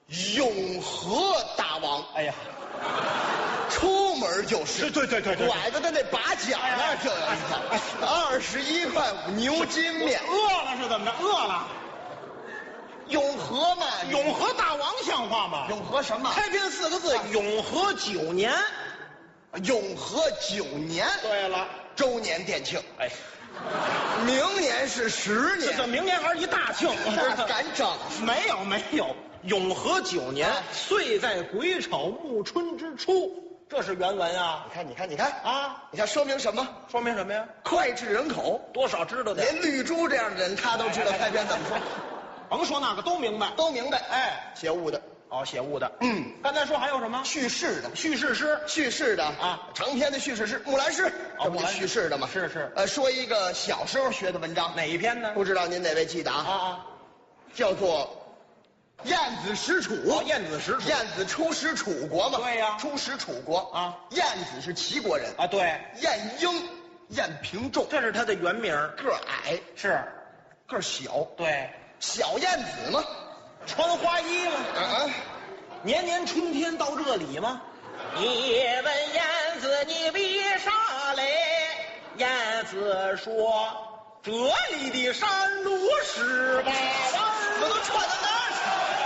永和大王。 哎呀， 出门就是， 对， 拐着的那把角那儿就有一条，21块5牛筋面。 饿了是怎么着？饿了。 永和嘛， 永和大王像话吗？ 永和什么？ 开篇4个字，永和9年。 永和9年。 对了， 周年店庆。 哎， 明年是10年。 这明年还是一大庆。 那敢整？ 没有。永和9年，岁在癸丑暮春之初，这是原文啊。 你看啊！你看说明什么？ 说明什么呀？ 脍炙人口， 多少知道点。 连绿珠这样的人，他都知道开篇怎么说。 甭说那个，都明白。哎， 写物的。 哦，写物的。 刚才说还有什么？ 叙事的啊， 长篇的叙事诗《木兰诗》，这不是叙事的吗？ 是。 说一个小时候学的文章， 哪一篇呢？ 不知道您哪位记得啊？叫做《晏子使楚》。 晏子使楚。 晏子出使楚国嘛？ 对呀， 出使楚国啊。晏子是齐国人啊。对。 晏婴、晏平仲， 这是他的原名。 个矮是， 个小。 对。 小晏子吗？ 穿花衣吗？年年春天到这里吗？你问晏子你为啥来？晏子说：这里的山路18弯， 我都穿到那儿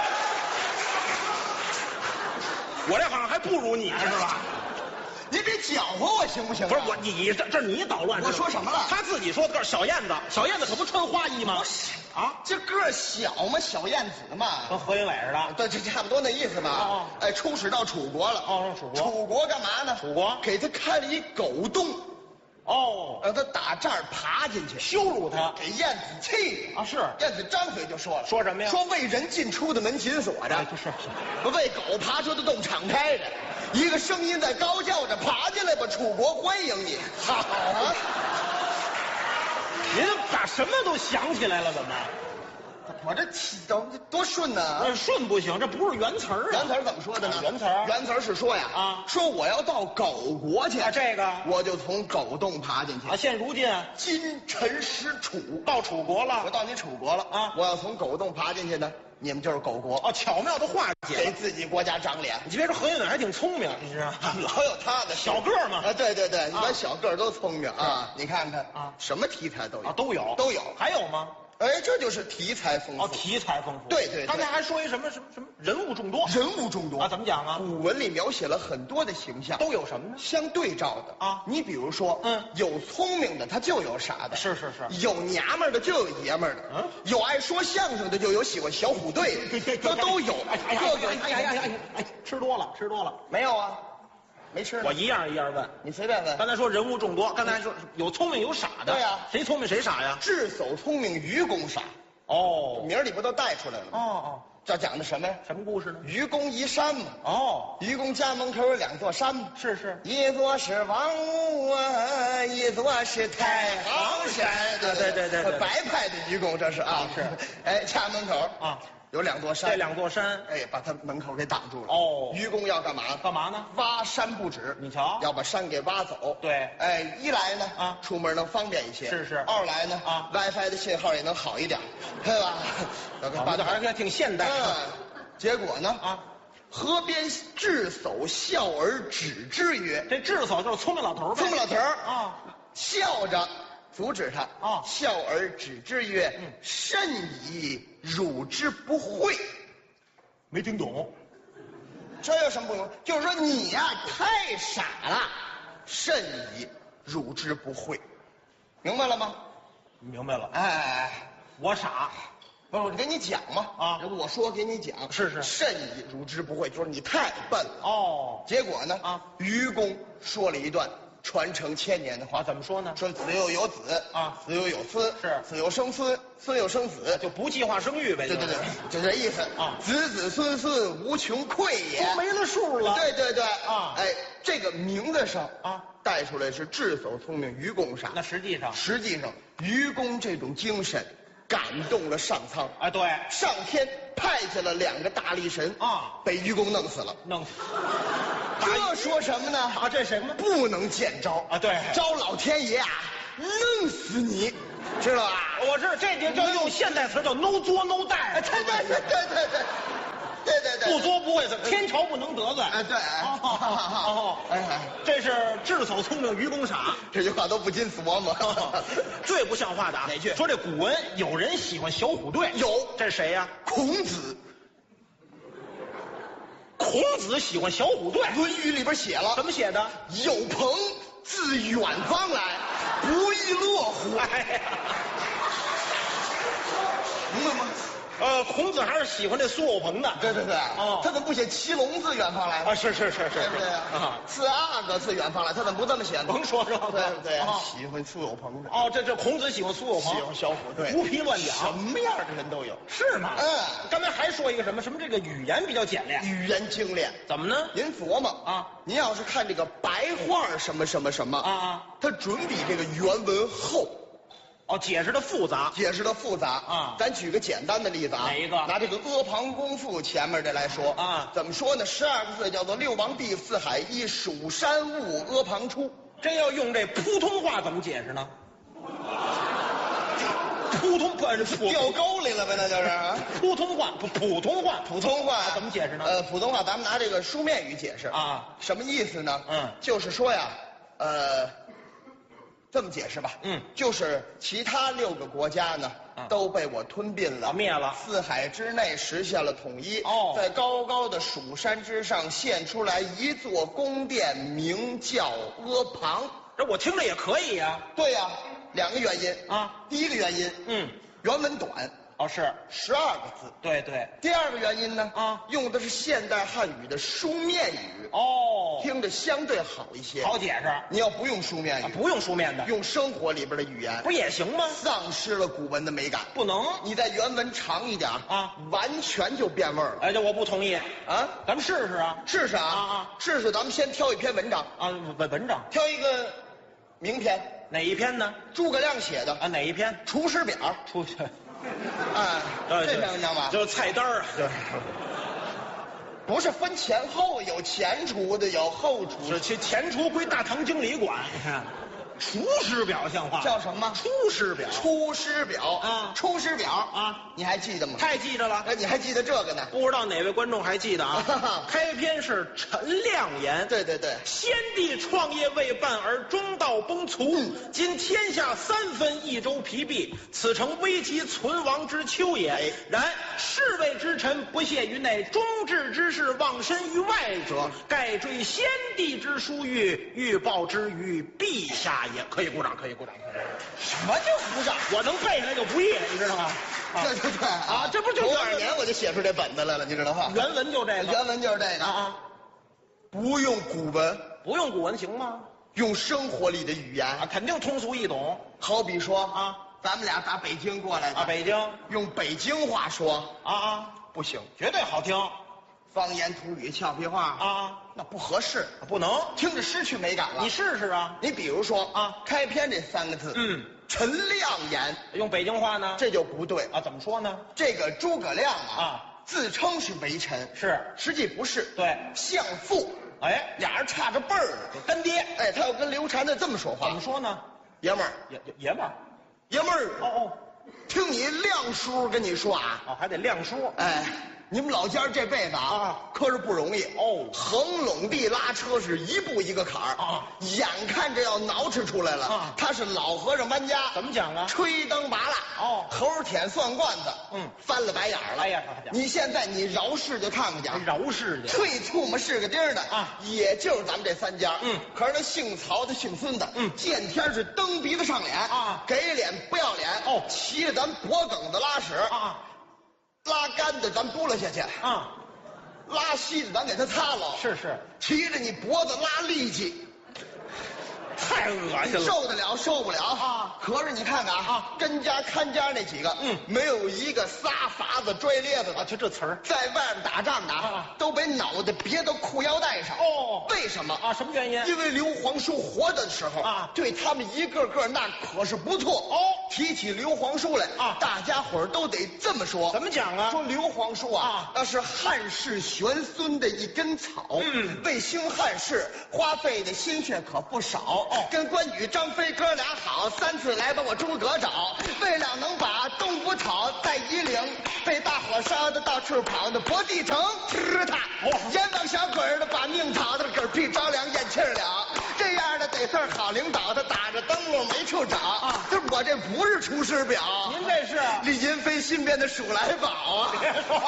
去。我这行还不如你是吧？ 你别搅和我行不行？ 不是我，你这你捣乱。 我说什么了？ 他自己说的，小燕子可不穿花衣吗？啊， 这个小嘛，小燕子嘛， 跟何云伟似的。 对，这差不多那意思嘛。出使到楚国了。楚国干嘛呢？ 楚国给他开了一狗洞。让他打这儿爬进去， 羞辱他， 给晏子气啊！是晏子张嘴就说了， 说什么呀？ 说为人进出的门紧锁着，为狗爬出的洞敞开着，一个声音在高叫着：爬进来吧，楚国欢迎你！好啊！ 您咋什么都想起来了？怎么？ 我这多顺呢！ 顺不行，这不是原词儿。 原词怎么说的呢？ 原词是说呀，说我要到狗国去啊，这个我就从狗洞爬进去啊。现如今今臣使楚， 到楚国了， 我到你楚国了啊！我要从狗洞爬进去呢，你们就是狗国哦，巧妙的化解， 给自己国家长脸。 你别说何云伟还挺聪明，你知道吗？ 老有他的小个嘛啊，对，一般小个都聪明啊。你看看啊， 什么题材都有啊，都有，还有吗？ 哎，这就是题材丰富。 题材丰富。 对。 刚才还说一什么人物众多啊？怎么讲啊？ 古文里描写了很多的形象， 都有什么呢？ 相对照的啊。你比如说，有聪明的，他就有傻的， 是。 有娘们的就有爷们的，有爱说相声的就有喜欢小虎队的，都有。各个吃多了没有啊？没吃。 我一样问， 你随便问。 刚才说人物众多，刚才说有聪明有傻的。 对呀， 谁聪明谁傻呀？ 智叟聪明，愚公傻。名里不都带出来了？这讲的什么呀？ 什么故事呢？ 愚公移山嘛。愚公家门口有2座山嘛。 是。 一座是王屋啊，一座是太行山。 对。 白派的愚公这是啊。 是。 哎，家门口啊。有2座山， 这2座山， 哎，把他门口给挡住了。愚公要干嘛？ 干嘛呢？ 挖山不止， 你瞧， 要把山给挖走。 对， 哎，一来呢，出门能方便一些。 是。 二来呢，WiFi 的信号也能好一点，对吧？ 把这还挺现代。 结果呢，河边智叟笑而止之曰：“ 这智叟就是聪明老头呗。” 聪明老头啊，笑着阻止他笑而止之曰：“甚矣，汝之不讳。” 没听懂， 这有什么不懂？就是说你呀太傻了，甚矣，汝之不讳，明白了吗？ 明白了。 哎， 我傻， 不是我跟你讲嘛我说给你讲， 是， 甚矣，汝之不讳，就是你太笨了。结果呢愚公说了一段传承1000年的话。 怎么说呢？ 说子又有子子又有孙，子又生孙，孙又生子， 就不计划生育呗。 对，就这意思子子孙孙无穷匮也， 都没了数了。 对哎，这个名字上带出来是智叟聪明，愚公傻。 那实际上愚公这种精神感动了上苍。 对， 上天派下了2个大力神被愚公弄死了。这说什么呢？ 这什么不能见招对， 招老天爷弄死你，知道吧？ 我知道，这就用现代词叫 no 作 no die。 对， 不作不会，天朝不能得罪。 哎，对， 这是智叟聪明愚公傻， 这句话都不禁琢磨。 最不像话的哪句？ 说这古文有人喜欢小虎队， 有， 这是谁呀？ 孔子。 孔子喜欢小虎队，《 论语》里边写了， 怎么写的？ 有朋自远方来，不亦乐乎。 哎呀， 明白吗？ 孔子还是喜欢这苏有朋的。 对对对，他怎么不写骑龙自远方来啊？是，对不对啊？自阿哥自远方来，他怎么不这么写呢？ 甭说这个， 对不对？喜欢苏有朋的。 这孔子喜欢苏有朋， 喜欢小虎队， 胡皮乱讲， 什么样的人都有， 是吗？刚才还说一个什么这个语言比较简练， 语言精炼， 怎么呢？ 您琢磨啊，您要是看这个白话什么它准比这个原文厚。 解释的复杂， 咱举个简单的例子啊， 哪一个？ 拿这个阿房宫赋前面的来说啊，怎么说呢？12个字叫做六王毕，四海一，蜀山兀，阿房出。 真要用这普通话怎么解释呢？ 掉沟里了呗，那就是普通话怎么解释呢？ 普通话咱们拿这个书面语解释啊，什么意思呢？就是说呀，这么解释吧，就是其他6个国家呢，都被我吞并了， 灭了。 四海之内实现了统一，在高高的蜀山之上现出来一座宫殿，名叫阿房。 这我听着也可以呀。 对呀，2个原因啊。第一个原因，原文短。是12个字， 对。 第2个原因呢，用的是现代汉语的书面语，听着相对好一些， 好解释。 你要不用书面语， 不用书面的， 用生活里边的语言， 不也行吗？ 丧失了古文的美感， 不能。 你在原文长一点啊，完全就变味儿了。 这我不同意啊，咱们试试啊， 试试啊，试试。咱们先挑一篇文章啊，文章， 挑一个名篇， 哪一篇呢？ 诸葛亮写的啊，哪一篇？ 《出师表》。这篇文章吧， 就是菜单啊， 不是分前后，有前厨的，有后厨。 是前厨归大堂经理管。出师表像话？叫什么？ 出师表。 出师表啊，出师表啊，你还记得吗？ 太记得了。 你还记得这个呢？ 不知道哪位观众还记得啊？开篇是陈亮言。 对。 先帝创业未半而中道崩殂，今天下3分1州疲弊，此诚危急存亡之秋也。然士位之臣不屑于内，忠志之士忘身于外者，盖追先帝之殊遇，欲报之于陛下也。可以鼓掌。 什么叫鼓掌？ 我能背下来就不易了，你知道吗？ 对啊，这不就多少年我就写出这本子来了，你知道吗？ 原文就这个， 原文就是这个啊。不用古文， 不用古文行吗？ 用生活里的语言啊，肯定通俗易懂。 好比说啊，咱们俩打北京过来的啊，北京用北京话说啊，不行， 绝对好听。 方言土语俏皮话啊，那不合适， 不能听着失去美感了。 你试试啊！ 你比如说啊，开篇这3个字，陈亮言， 用北京话呢， 这就不对啊。怎么说呢？ 这个诸葛亮啊，自称是为臣，实际不是， 对， 相父，俩人差着辈儿呢， 干爹。 他要跟刘禅的这么说话， 怎么说呢？ 爷们儿， 爷们儿， 爷们儿，听你亮叔跟你说啊， 还得亮叔， 你们老家这辈子啊，可是不容易横垄地拉车是一步一个坎儿啊，眼看着要挠吃出来了。他是老和尚搬家， 怎么讲啊？ 吹灯拔蜡，猴舔蒜罐子，翻了白眼了。 哎呀， 你现在你饶氏就看看去， 饶氏去， 退唾沫是个钉的啊，也就是咱们这3家。可是那姓曹的、姓孙的，见天是蹬鼻子上脸啊，给脸不要脸骑着咱脖梗子拉屎啊。拉干的咱拨了下去啊，拉稀的咱给他擦了。 是， 提着你脖子拉力气， 太恶心了， 受得了受不了啊！可是你看看啊，跟家看家那几个，没有一个撒法子拽咧子的， 就这词儿， 在外面打仗的都把脑袋别到裤腰带上。为什么啊？ 什么原因？ 因为刘皇叔活的时候啊，对他们一个个那可是不错提起刘皇叔来啊，大家伙儿都得这么说。 怎么讲啊？ 说刘皇叔啊，那是汉室玄孙的一根草，为兴汉室花费的心血可不少。 跟关羽、张飞哥俩好，3次来把我诸葛找，为了能把东吴讨，在夷陵被大火烧的到处跑的博地城，吃他！阎王小鬼儿的把命讨的嗝屁着凉咽气儿了，这样的得算好领导，他打着灯笼没处找啊！我这不是出师表， 您这是李银飞新编的数来宝啊！ 别说。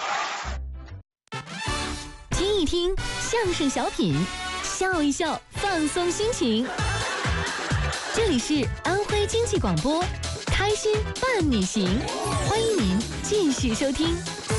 听一听相声小品，笑一笑，放松心情。这里是安徽经济广播，开心伴你行，欢迎您继续收听。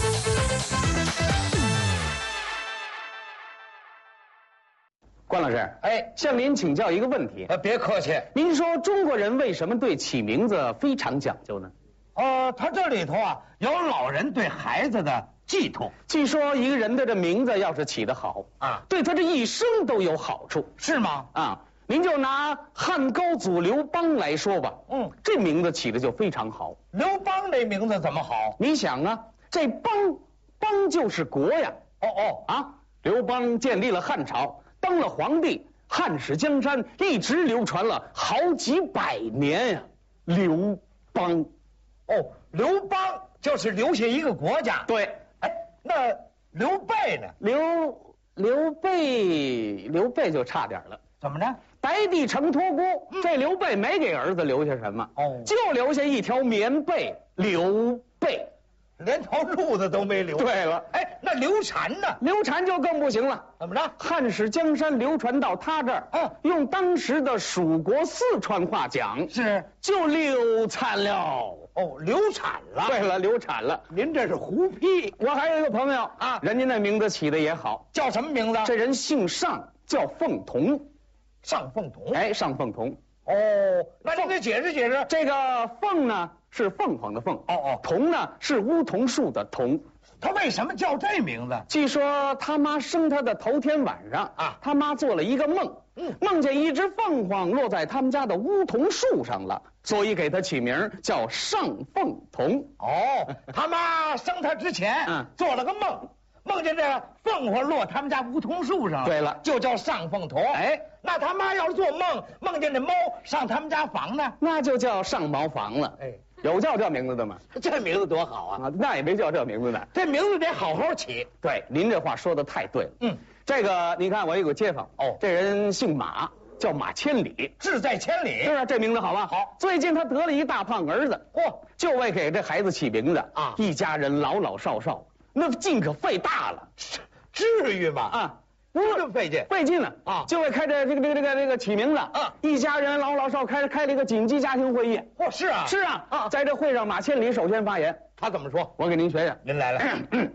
关老师， 哎， 向您请教一个问题。 别客气。 您说中国人为什么对起名字非常讲究呢？ 他这里头啊有老人对孩子的寄托。 据说一个人的这名字要是起得好啊， 对他这一生都有好处， 是吗？ 啊，您就拿汉高祖刘邦来说吧，这名字起的就非常好。 刘邦这名字怎么好？ 你想啊，这邦就是国呀。刘邦建立了汉朝，当了皇帝，汉室江山一直流传了好几百年呀。刘邦， 刘邦就是留下一个国家。 对， 哎，那刘备呢？ 刘备就差点了。 怎么着？ 白帝城托孤，这刘备没给儿子留下什么，就留下一条棉被。刘备连条路子都没留。 对了， 哎，那刘禅呢？ 刘禅就更不行了。 怎么着？ 汉室江山流传到他这儿，用当时的蜀国四川话讲， 是就流产了。 流产了。 对了，流产了。 您这是胡批。 我还有一个朋友啊，人家那名字起的也好， 叫什么名字？ 这人姓尚，叫凤同。 尚凤同。 哎，尚凤同。 那您给解释解释。 这个凤呢是凤凰的凤，桐呢是梧桐树的桐。 他为什么叫这名字？ 据说他妈生他的头天晚上啊，他妈做了一个梦，梦见一只凤凰落在他们家的梧桐树上了，所以给他起名叫尚凤同。 他妈生他之前做了个梦，梦见这凤凰落他们家梧桐树上了。 对了， 就叫尚凤同。哎，那他妈要是做梦梦见这猫上他们家房呢， 那就叫上茅房了。哎，有叫这名字的吗？ 这名字多好啊！ 那也没叫这名字的。 这名字得好好起。 对，您这话说的太对了。这个你看，我有个街坊，这人姓马，叫马千里， 志在千里。 是啊，这名字好吧？好。最近他得了一大胖儿子，就为给这孩子起名字啊，一家人老老少少，那劲可费大了。 至于吗？不是费劲了啊！就为开这个起名字一家人老老少开了一个紧急家庭会议。 是啊， 是啊，在这会上，马千里首先发言。 他怎么说？ 我给您学学。 您来了。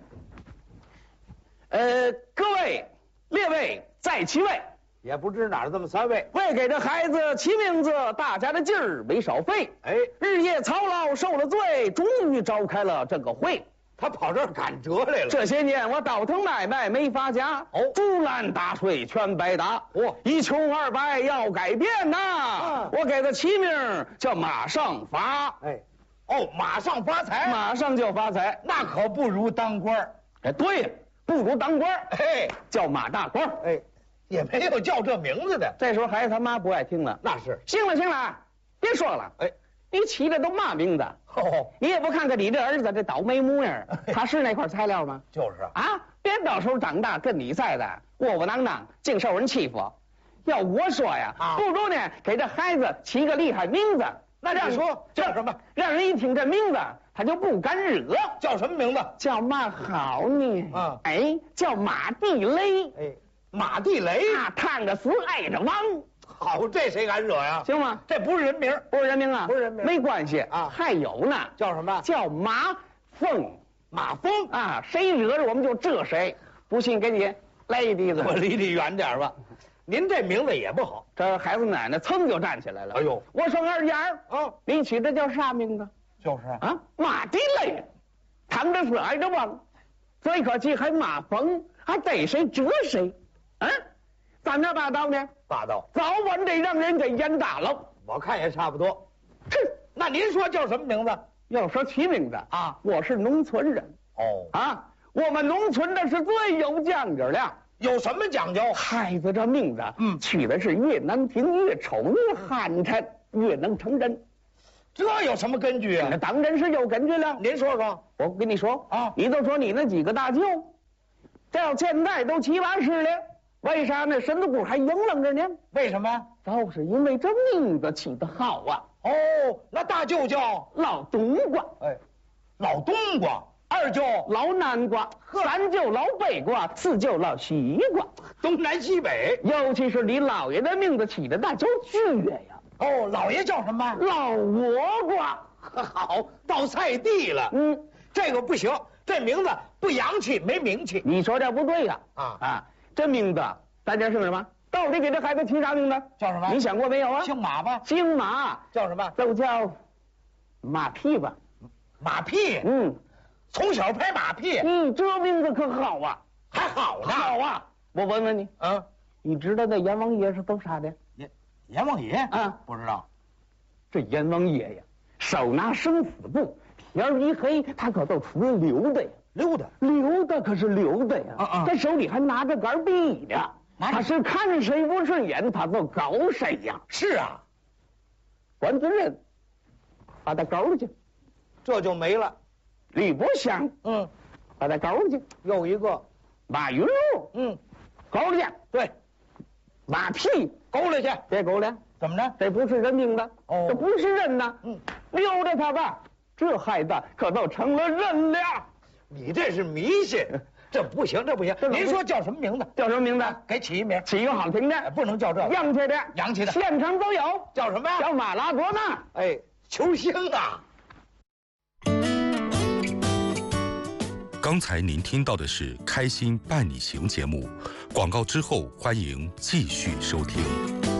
各位列位在其位， 也不知哪儿这么3位。 为给这孩子起名字，大家的劲儿没少费。日夜操劳受了罪，终于召开了这个会。 他跑这儿赶折来了。 这些年我倒腾买卖没发家，竹篮打水全白搭。一穷二白要改变呐！我给他起名叫马上发。 马上发财， 马上就发财， 那可不如当官儿。 对呀，不如当官儿。叫马大官儿。 也没有叫这名字的。 这时候孩子他妈不爱听了。 那是。 行了，别说了。你起的都嘛名字？你也不看看你这儿子这倒霉模样，他是那块材料吗？ 就是啊，别到时候长大跟你赛的窝窝囊囊，净受人欺负。要我说呀，不如呢给这孩子起个厉害名字。 那让你说叫什么？ 让人一听这名字，他就不敢惹。 叫什么名字？ 叫嘛好呢？叫马地雷。 马地雷啊，烫着死挨着亡。 好，这谁敢惹呀？ 行吗？ 这不是人名， 不是人名啊， 不是人名， 没关系啊。还有呢， 叫什么？ 叫马蜂。 马蜂啊，谁惹着我们就蛰谁。不信给你来一滴子。 我离你远点吧。您这名字也不好。 这孩子奶奶噌就站起来了。我说二丫你起这叫啥名字？ 就是啊，马地雷，烫着死挨着亡，最可气还马蜂，还逮谁蛰谁。咱这霸道呢？ 霸道， 早晚得让人给严打了。 我看也差不多。哼，那您说叫什么名字？ 要说起名字啊，我是农村人。我们农村的是最有讲究的。 有什么讲究？ 孩子这名字，取的是越难听、越丑、越寒碜、越能成人。 这有什么根据啊？ 那当然是有根据了。 您说说。 我跟你说啊， 你就说你那几个大舅，到现在都70、80了，为啥那身子骨还硬朗着呢？ 为什么？ 就是因为这名字起得好啊。 哦，那大舅叫老冬瓜， 哎，老冬瓜；二舅老南瓜；三舅老北瓜；四舅老西瓜。 东南西北。 尤其是你姥爷的名字起的那就绝呀。 哦，老爷叫什么？ 老倭瓜。 好，到菜地了。这个不行，这名字不洋气，没名气。 你说这不对呀！这名字，大家是什么？到底给这孩子起啥名字？ 叫什么？ 你想过没有啊？ 姓马吧？ 姓马。 叫什么？ 就叫马屁吧。 马屁？从小拍马屁。 这名字可好啊， 还好呢。 好啊！我问问你，你知道那阎王爷是做啥的？ 阎王爷？不知道。 这阎王爷呀，手拿生死簿，天一黑，他可都出来溜达呀。溜达可是溜达呀。这手里还拿着杆笔呢。他是看谁不顺眼，他就搞谁呀。 是啊， 关子人把他搞了去， 这就没了。 吕伯祥，把他搞了去。 又一个马云禄，搞了去。 对， 马屁勾了去。 别勾了， 怎么着？ 这不是人命的，这不是人呐。溜着他吧，这孩子可都成了人了。 你这是迷信。这不行，这不行。您说叫什么名字？ 叫什么名字？ 给起一名， 起一个好听的， 不能叫这个。 洋气的， 洋气的， 现场都有。 叫什么呀？ 叫马拉多纳。 哎，球星啊！ 刚才您听到的是《开心伴你行》节目，广告之后欢迎继续收听。